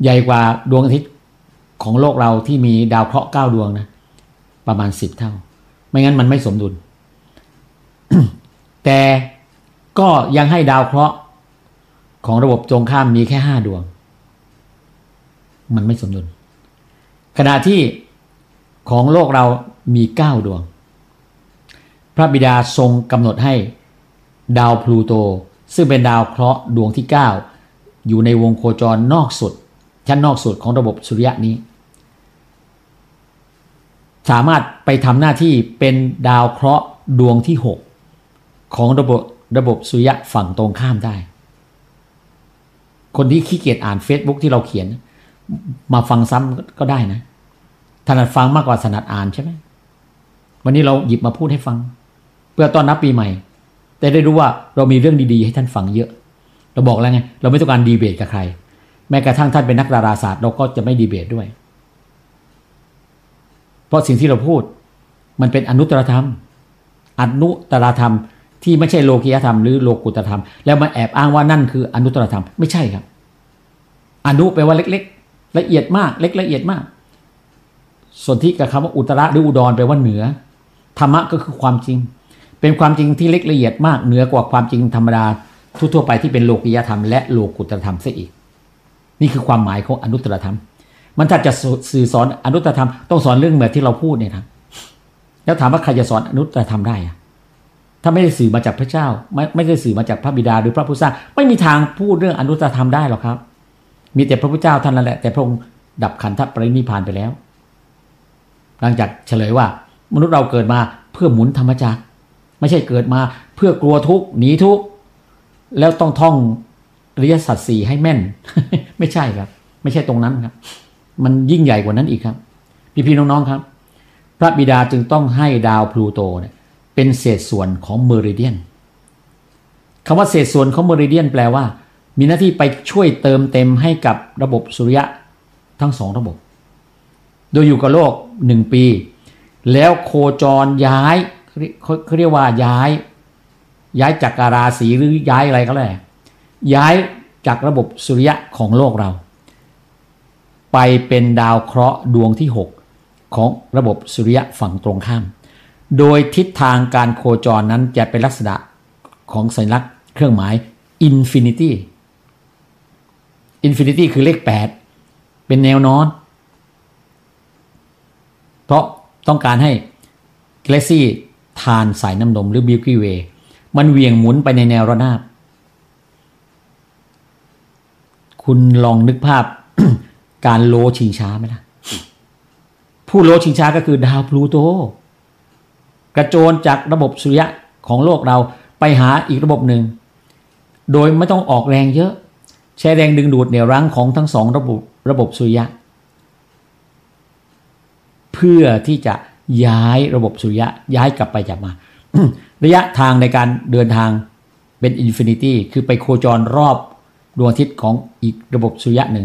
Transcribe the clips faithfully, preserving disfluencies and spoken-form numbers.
ใหญ่กว่าดวงอาทิตย์ของโลกเราที่มีดาวเคราะห์เก้าดวงนะประมาณสิบเท่าไม่งั้นมันไม่สมดุล แต่ก็ยังให้ดาวเคราะห์ของระบบตรงข้ามมีแค่ห้าดวงมันไม่สมดุลขณะที่ของโลกเรามีเก้าดวงพระบิดาทรงกำหนดให้ดาวพลูโตซึ่งเป็นดาวเคราะห์ดวงที่เก้าอยู่ในวงโคจรนอกสุดชั้นนอกสุดของระบบสุริยะนี้สามารถไปทำหน้าที่เป็นดาวเคราะห์ดวงที่หกของระบบระบบสุริยะฝั่งตรงข้ามได้คนที่ขี้เกียจอ่าน Facebook ที่เราเขียนมาฟังซ้ำก็ได้นะถนัดฟังมากกว่าถนัดอ่านใช่ไหมวันนี้เราหยิบมาพูดให้ฟังเพื่อต้อนรับปีใหม่แต่ได้รู้ว่าเรามีเรื่องดีๆให้ท่านฟังเยอะเราบอกแล้วไงเราไม่ต้องการดีเบตกับใครแม้กระทั่งท่านเป็นนักดาราศาสตร์เราก็จะไม่ดีเบตด้วยเพราะสิ่งที่เราพูดมันเป็นอนุตตรธรรมอนุตตรธรรมที่ไม่ใช่โลกียธรรมหรือโลกุตตรธรรมแล้วมาแอบอ้างว่านั่นคืออนุตตรธรรมไม่ใช่ครับอนุแปลว่าเล็กๆละเอียดมากเล็กละเอียดมากส่วนที่กับคำว่าอุตระหรืออุดรแปลว่าเหนือธรรมะก็คือความจริงเป็นความจริงที่เล็กละเอียดมากเหนือกว่าความจริงธรรมดาทั่วๆไปที่เป็นโลกียธรรมและโลกุตตรธรรมซะอีกนี่คือความหมายของอนุตตรธรรมมันถ้าจะสื่อสอนอนุตตรธรรมต้องสอนเรื่องแบบที่เราพูดเนี่ยครับแล้วถามว่าใครจะสอนอนุตตรธรรมได้อะถ้าไม่ได้สื่อมาจากพระเจ้าไม่ไม่ได้สื่อมาจากพระบิดาหรือพระผู้สร้างไม่มีทางพูดเรื่องอนุตตรธรรมได้หรอกครับมีแต่พระพุทธเจ้าท่านนั่นแหละแต่พระองค์ดับขันธปรินิพพานไปแล้วหลังจากเฉลยว่ามนุษย์เราเกิดมาเพื่อหมุนธรรมจักรไม่ใช่เกิดมาเพื่อกลัวทุกข์หนีทุกข์แล้วต้องท่องอริยสัจสี่ให้แม่น ไม่ใช่ครับไม่ใช่ตรงนั้นครับมันยิ่งใหญ่กว่านั้นอีกครับพี่ๆน้องๆครับพระบิดาจึงต้องให้ดาวพลูโตเนี่ยเป็นเศษส่วนของเมริเดียนคำว่าเศษส่วนของเมริเดียนแปลว่ามีหน้าที่ไปช่วยเติมเต็มให้กับระบบสุริยะทั้งสองระบบโดยอยู่กับโลกหนึ่งปีแล้วโคจรย้ายเขาเรียกว่าย้ายย้ายจากราศีหรือย้ายอะไรก็แล้วย้ายจากระบบสุริยะของโลกเราไปเป็นดาวเคราะห์ดวงที่หกของระบบสุริยะฝั่งตรงข้ามโดยทิศทางการโคจรนั้นจะเป็นลักษณะของสัญลักษณ์เครื่องหมาย Infinity Infinity คือเลขแปดเป็นแนวนอนเพราะต้องการให้กาแล็กซี่ทานสายน้ำนมหรือ Milky Way มันเหวี่ยงหมุนไปในแนวระนาบคุณลองนึกภาพ การโลชิงช้าไหมล่ะผู้โลชิงช้าก็คือดาวพลูโตกระโจนจากระบบสุริยะของโลกเราไปหาอีกระบบหนึ่งโดยไม่ต้องออกแรงเยอะใช้แรงดึงดูดเหนี่ยวรั้งของทั้งสองระบบระบบสุริยะเพื่อที่จะย้ายระบบสุริยะย้ายกลับไปกลับมา ระยะทางในการเดินทางเป็นอินฟินิตี้คือไปโคจรรอบดวงอาทิตย์ของอีกระบบสุริยะหนึ่ง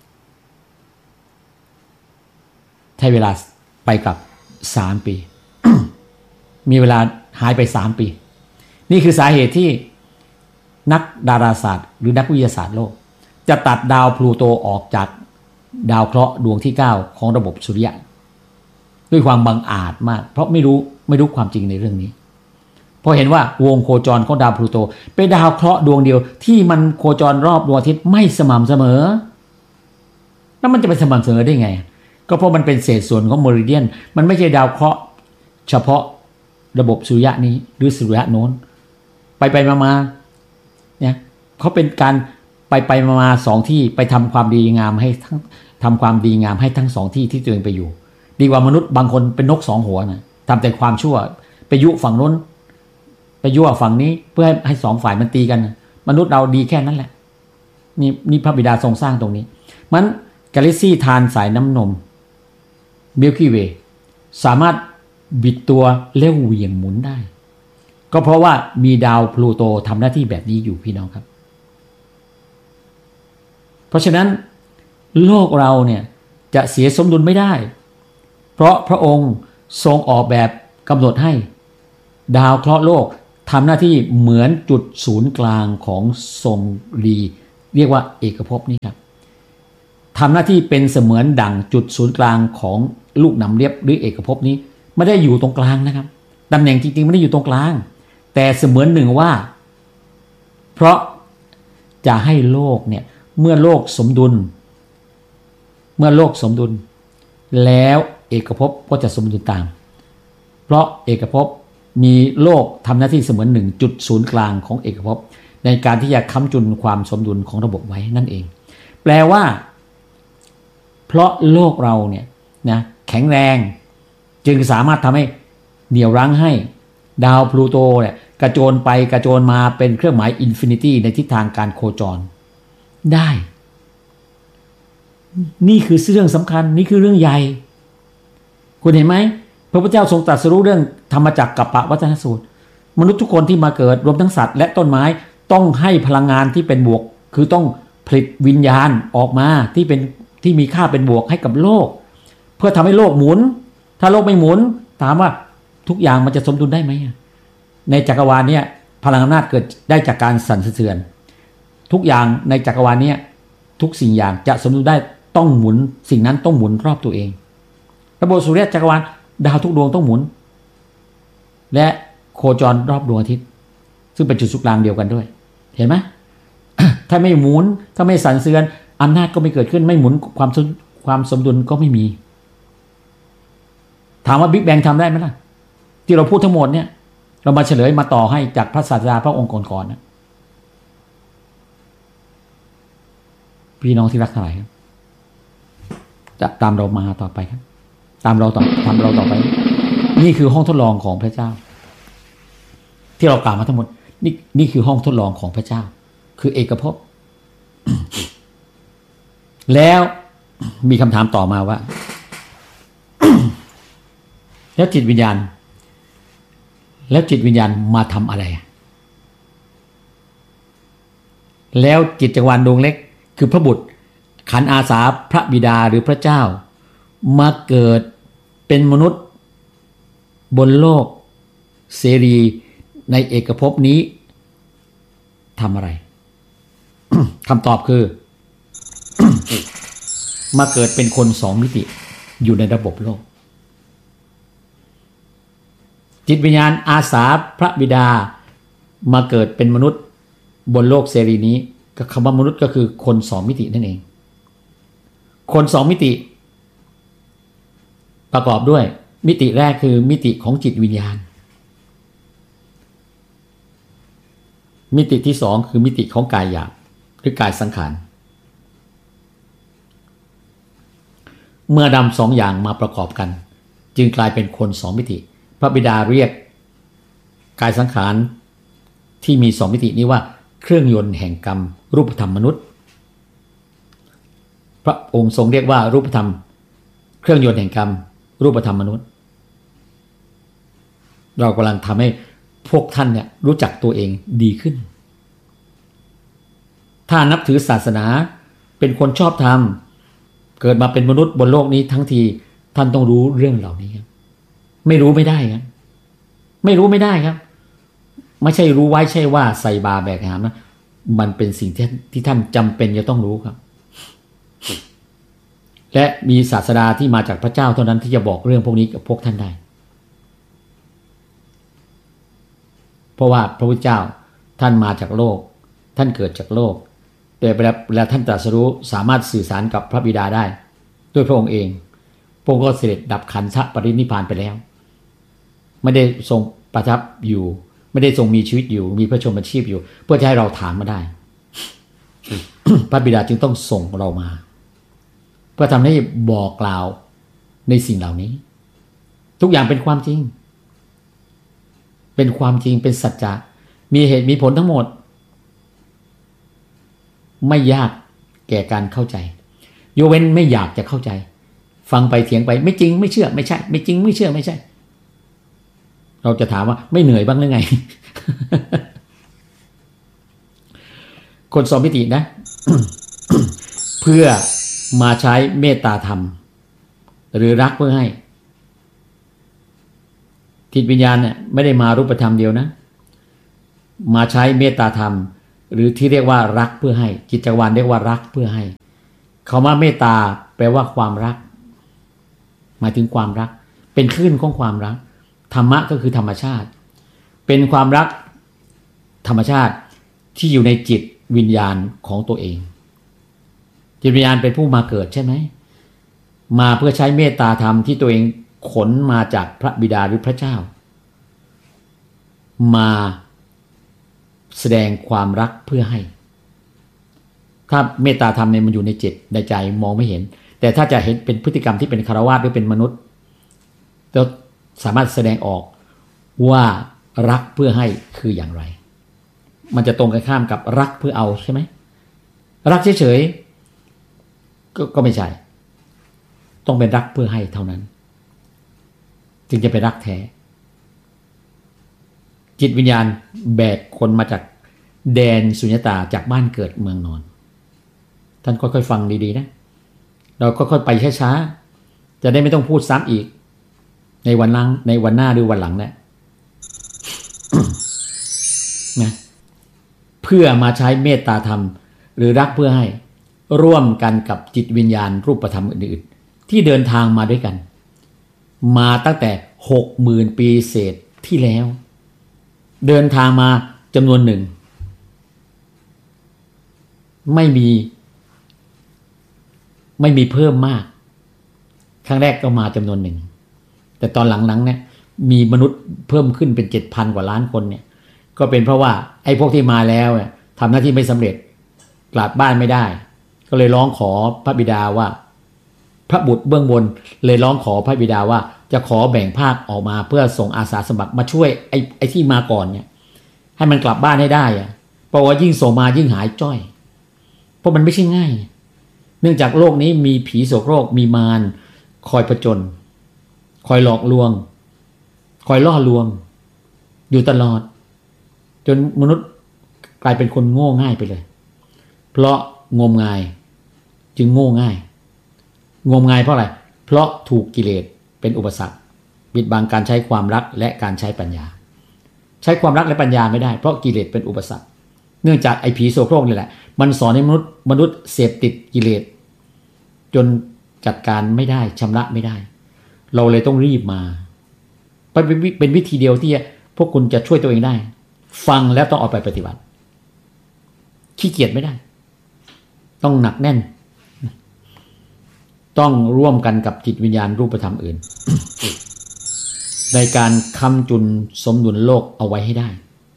ใช้เวลาไปกลับสามปี มีเวลาหายไปสามปีนี่คือสาเหตุที่นักดาราศาสตร์หรือนักวิทยาศาสตร์โลกจะตัดดาวพลูโตออกจากดาวเคราะห์ดวงที่เก้าของระบบสุริยะด้วยความบังอาจมากเพราะไม่รู้ไม่รู้ความจริงในเรื่องนี้เพราะเห็นว่าวงโคจรของดาวพลูโตเป็นดาวเคราะห์ดวงเดียวที่มันโคจรรอบดวงอาทิตย์ไม่สม่ำเสมอแล้วมันจะเป็นสม่ำเสมอได้ไงก็เพราะมันเป็นเศษส่วนของเมริเดียนมันไม่ใช่ดาวเคราะห์เฉพาะระบบสุริยะนี้หรือสุริยะโน้นไปไปมาๆเนี่ยเขาเป็นการไปไปมาๆสองที่ไปทำความดีงามให้ทั้งทำความดีงามให้ทั้งสองที่ที่ตัวเองไปอยู่ดีกว่ามนุษย์บางคนเป็นนกสองหัวนะทำแต่ความชั่วไปยุฝั่งโน้นไปยั่วฝั่งนี้เพื่อให้ให้สองฝ่ายมันตีกันมนุษย์เราดีแค่นั้นแหละนี่นี่พระบิดาทรงสร้างตรงนี้มันกาแล็กซี่ทานสายน้ำนม Milky Way สามารถบิดตัวเลี้ยวเหวี่ยงหมุนได้ก็เพราะว่ามีดาวพลูโตทำหน้าที่แบบนี้อยู่พี่น้องครับเพราะฉะนั้นโลกเราเนี่ยจะเสียสมดุลไม่ได้เพราะพระองค์ทรงออกแบบกำหนดให้ดาวเคราะห์โลกทำหน้าที่เหมือนจุดศูนย์กลางของทรงรีเรียกว่าเอกภพนี้ครับทำหน้าที่เป็นเสมือนดั่งจุดศูนย์กลางของลูกหนำเลียบหรือเอกภพนี้ไม่ได้อยู่ตรงกลางนะครับตำแหน่งจริงๆไม่ได้อยู่ตรงกลางแต่เสมือนหนึ่งว่าเพราะจะให้โลกเนี่ยเมื่อโลกสมดุลเมื่อโลกสมดุลแล้วเอกภพก็จะสมดุลตามเพราะเอกภพมีโลกทำหน้าที่เสมือนหนึ่งจุดศูนย์กลางของเอกภพในการที่จะค้ำจุนความสมดุลของระบบไว้นั่นเองแปลว่าเพราะโลกเราเนี่ยนะแข็งแรงจึงสามารถทำให้เหนี่ยวรั้งให้ดาวพลูโตเนี่ยกระโจนไปกระโจนมาเป็นเครื่องหมายอินฟินิตี้ในทิศทางการโคจรได้นี่คือเรื่องสำคัญนี่คือเรื่องใหญ่คุณเห็นไหมพระพุทธเจ้าทรงตรัสรู้เรื่องธรรมจักรกัปปวัฏฏนสูตรมนุษย์ทุกคนที่มาเกิดรวมทั้งสัตว์และต้นไม้ต้องให้พลังงานที่เป็นบวกคือต้องผลิตวิญญาณออกมาที่เป็นที่มีค่าเป็นบวกให้กับโลกเพื่อทำให้โลกหมุนถ้าโลกไม่หมุนถามว่าทุกอย่างมันจะสมดุลได้ไหมในจักรวาลเนี่ยพลังอำนาจเกิดได้จากการสั่นสะเทือนทุกอย่างในจักรวาลเนี่ยทุกสิ่งอย่างจะสมดุลได้ต้องหมุนสิ่งนั้นต้องหมุนรอบตัวเองระบบสุริยะจักรวาลดาวทุกดวงต้องหมุนและโคจรรอบดวงอาทิตย์ซึ่งเป็นจุดศูนย์กลางเดียวกันด้วยเห็นไหม ถ้าไม่หมุนถ้าไม่สั่นสะเทือนอำนาจก็ไม่เกิดขึ้นไม่หมุนความความสมดุลก็ไม่มีถามว่าบิ๊กแบงทำได้ไหมล่ะที่เราพูดทั้งหมดเนี่ยเรามาเฉลยมาต่อให้จากพระศาสดาพระองค์ก่อนๆนะพี่น้องที่รักทั้งหลายครับจะตามเรามาต่อไปครับตามเราต่อตามเราต่อไปนี่คือห้องทดลองของพระเจ้าที่เรากล่าวมาทั้งหมดนี่นี่คือห้องทดลองของพระเจ้าคือเอกภพ แล้วมีคำถามต่อมาว่า แล้วจิตวิญญาณแล้วจิตวิญญาณมาทำอะไรแล้วจิตจักรวาลดวงเล็กคือพระบุตรขันอาสาพระบิดาหรือพระเจ้ามาเกิดเป็นมนุษย์บนโลกเสรีในเอกภพนี้ทำอะไร คำตอบคือ มาเกิดเป็นคนสองมิติอยู่ในระบบโลกจิตวิญญาณอาสาพระบิดามาเกิดเป็นมนุษย์บนโลกเสรีนี้ก็คำว่ามนุษย์ก็คือคนสองมิตินั่นเองคนสองมิติประกอบด้วยมิติแรกคือมิติของจิตวิญญาณมิติที่สองคือมิติของกายหยาบหรือกายสังขารเมื่อนำสองอย่างมาประกอบกันจึงกลายเป็นคนสองมิติพระบิดาเรียกกายสังขารที่มีสองมิตินี้ว่าเครื่องยนต์แห่งกรรมรูปธรรมมนุษย์พระองค์ทรงเรียกว่ารูปธรรมเครื่องยนต์แห่งกรรมรูปธรรมมนุษย์เรากำลังทำให้พวกท่านเนี่ยรู้จักตัวเองดีขึ้นถ้านับถือศาสนาเป็นคนชอบธรรมเกิดมาเป็นมนุษย์บนโลกนี้ทั้งทีท่านต้องรู้เรื่องเหล่านี้ครับไม่รู้ไม่ได้ครับไม่รู้ไม่ได้ครับไม่ใช่รู้ไว้ใช่ว่าใส่บาแบกหามนะมันเป็นสิ่งที่ที่ท่านจำเป็นจะต้องรู้ครับและมีศาสดาที่มาจากพระเจ้าเท่านั้นที่จะบอกเรื่องพวกนี้กับพวกท่านได้เพราะว่าพระพุทธเจ้าท่านมาจากโลกท่านเกิดจากโลกแต่เวลาท่านตรัสรู้สามารถสื่อสารกับพระบิดาได้ด้วยพระองค์เองพระองค์ก็เสด็จดับขันธปรินิพพานไปแล้วไม่ได้ทรงประทับอยู่ไม่ได้ทรงมีชีวิตอยู่มีพระชนมชีพอยู่เพื่อจะให้เราถามมาได้ พระบิดาจึงต้องส่งเรามาเพื่อทำให้บอกกล่าวในสิ่งเหล่านี้ทุกอย่างเป็นความจริงเป็นความจริงเป็นสัจจะมีเหตุมีผลทั้งหมดไม่ยากแก่การเข้าใจยกเว้นไม่อยากจะเข้าใจฟังไปเถียงไปไม่จริงไม่เชื่อไม่ใช่ไม่จริงไม่เชื่อไม่ใช่เราจะถามว่าไม่เหนื่อยบ้างหรือไง คนสองมิตินะ เพื่อมาใช้เมตตาธรรมหรือรักเพื่อให้จิตวิญญาณเนี่ยไม่ได้มารูปธรรมเดียวนะมาใช้เมตตาธรรมหรือที่เรียกว่ารักเพื่อให้จิตจักรวาลเรียกว่ารักเพื่อให้คำว่าเมตตาแปลว่าความรักหมายถึงความรักเป็นคลื่นของความรักธรรมะก็คือธรรมชาติเป็นความรักธรรมชาติที่อยู่ในจิตวิญญาณของตัวเองจิตวิญญาณเป็นผู้มาเกิดใช่ไหมมาเพื่อใช้เมตตาธรรมที่ตัวเองขนมาจากพระบิดาหรือพระเจ้ามาแสดงความรักเพื่อให้ถ้าเมตตาธรรมเนี่ยมันอยู่ในจิตในใจมองไม่เห็นแต่ถ้าจะเห็นเป็นพฤติกรรมที่เป็นคฤหัสถ์หรือเป็นมนุษย์จะสามารถแสดงออกว่ารักเพื่อให้คืออย่างไรมันจะตรงกันข้ามกับรักเพื่อเอาใช่ไหมรักเฉยๆ ก, ก็ไม่ใช่ต้องเป็นรักเพื่อให้เท่านั้นจึงจะเป็นรักแท้จิตวิญญาณแบกคนมาจากแดนสุญญตาจากบ้านเกิดเมืองนอนท่านค่อยๆฟังดีๆนะเราค่อยๆไปช้าๆจะได้ไม่ต้องพูดซ้ำอีกในวันหลังในวันหน้าหรือวันหลังเนี่ย นะเพื่อมาใช้เมตตาธรรมหรือรักเพื่อให้ร่วมกันกับจิตวิญญาณรูปธรรมอื่นๆที่เดินทางมาด้วยกันมาตั้งแต่ หกหมื่น ปีเศษที่แล้วเดินทางมาจำนวนหนึ่งไม่มีไม่มีเพิ่มมากครั้งแรกก็มาจำนวนหนึ่งแต่ตอนหลังๆเนี่ยมีมนุษย์เพิ่มขึ้นเป็น เจ็ดพัน กว่าล้านคนเนี่ยก็เป็นเพราะว่าไอ้พวกที่มาแล้วเนี่ยทำหน้าที่ไม่สำเร็จกลับบ้านไม่ได้ก็เลยร้องขอพระบิดาว่าพระบุตรเบื้องบนเลยร้องขอพระบิดาว่าจะขอแบ่งภาคออกมาเพื่อส่งอาสาสมัครมาช่วยไอ้ไอ้ที่มาก่อนเนี่ยให้มันกลับบ้านให้ได้อะเพราะว่ายิ่งส่งมายิ่งหายจ้อยเพราะมันไม่ใช่ง่ายเนื่องจากโลกนี้มีผีโสโครกมีมารคอยผจญคอยหลอกลวงคอยล่อลวงอยู่ตลอดจนมนุษย์กลายเป็นคนโง่ง่ายไปเลยเพราะงมงายจึงโง่ง่ายงมงายเพราะอะไรเพราะถูกกิเลสเป็นอุปสรรคปิดบังการใช้ความรักและการใช้ปัญญาใช้ความรักและปัญญาไม่ได้เพราะกิเลสเป็นอุปสรรคเนื่องจากไอ้ผีโสโครกนี่แหละมันสอนให้มนุษย์มนุษย์เสพติดกิเลสจนจัดการไม่ได้ชำระไม่ได้เราเลยต้องรีบมาเป็นวิธีเดียวที่พวกคุณจะช่วยตัวเองได้ฟังแล้วต้องเอาไปปฏิบัติขี้เกียจไม่ได้ต้องหนักแน่นต้องร่วมกันกับจิตวิญญาณรูปธรรมอื่น ในการค้ำจุนสมดุลโลกเอาไว้ให้ได้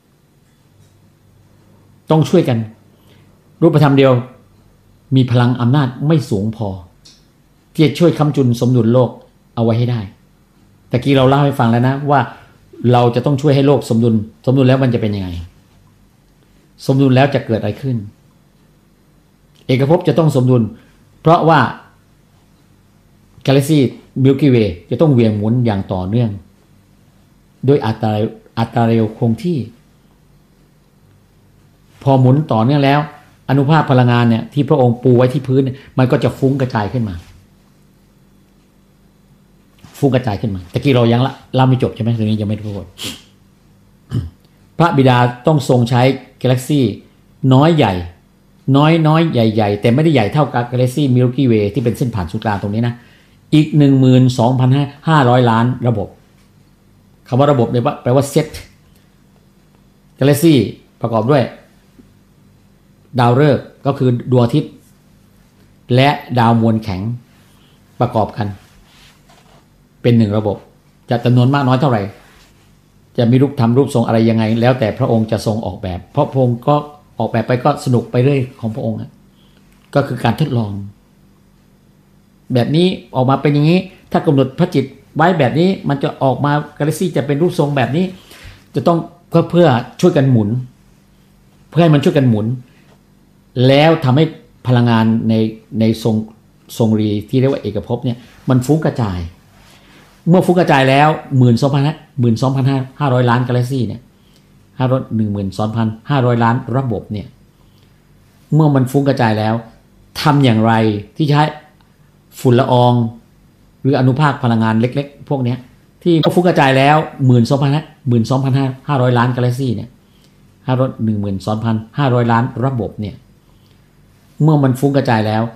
ต้องช่วยกันรูปธรรมเดียวมีพลังอำนาจไม่สูงพอที่จะช่วยค้ำจุนสมดุลโลกเอาไว้ให้ได้ตะกี้เราเล่าให้ฟังแล้วนะว่าเราจะต้องช่วยให้โลกสมดุลสมดุลแล้วมันจะเป็นยังไงสมดุลแล้วจะเกิดอะไรขึ้นเอกภพจะต้องสมดุลเพราะว่ากาแล็กซี่มิลกี้เวย์จะต้องเวียนหมุนอย่างต่อเนื่องโดยอัตราอัตราเร็วคงที่พอหมุนต่อเนื่องแล้วอนุภาคพลังงานเนี่ยที่พระองค์ปูไว้ที่พื้นมันก็จะฟุ้งกระจายขึ้นมาฟุ้งกระจายขึ้นมาตะกี้เรายังละเราไม่จบใช่ไหมตรงนี้ยังไม่พูด พระบิดาต้องทรงใช้กาแล็กซี่น้อยใหญ่น้อยน้อยใหญ่ๆแต่ไม่ได้ใหญ่เท่ากับกาแล็กซี่มิลกี้เวย์ที่เป็นเส้นผ่านศูนย์กลางตรงนี้นะอีก หนึ่งหมื่นสองพันห้าร้อย ล้านระบบคำว่าระบบเนี่ยแปลว่าเซตกาแล็กซี่ประกอบด้วยดาวฤกษ์ก็คือดวงอาทิตย์และดาวมวลแข็งประกอบกันเป็นหนึ่งระบบจะจำนวนมากน้อยเท่าไหร่จะมีรูปทำรูปทรงอะไรยังไงแล้วแต่พระองค์จะทรงออกแบบเพราะพระองค์ก็ออกแบบไปก็สนุกไปเรื่อยของพระองค์ก็คือการทดลองแบบนี้ออกมาเป็นอย่างนี้ถ้ากำหนดพระจิตไว้แบบนี้มันจะออกมากาแล็กซี่จะเป็นรูปทรงแบบนี้จะต้องก็เพื่อช่วยกันหมุนเพื่อให้มันช่วยกันหมุนแล้วทำให้พลังงานในในทรงทรงรีที่เรียกว่าเอกภพเนี่ยมันฟุ้งกระจายเมื่อฟุ้งกระจายแล้วหมื่นสองพันหมื่นสองพันห้าร้อยล้านกาแล็กซี่เนี่ยห้าร้อยหนึ่งหมื่นสองพันห้าร้อยล้านระบบเนี่ยเมื่อมันฟุ้งกระจายแล้วทำอย่างไรที่จะให้ฝุ่นละอองหรืออนุภาคพลังงานเล็กๆพวกนี้ที่ฟุ้งกระจายแล้วหมื่นสองพันหมื่นสองพันห้าร้อยล้านกาแล็กซี่เนี่ยห้าร้อยหนึ่งหมื่นสองพันห้าร้อยล้านระบบเนี่ยเมื่อมันฟุ้งกระจายแล้ว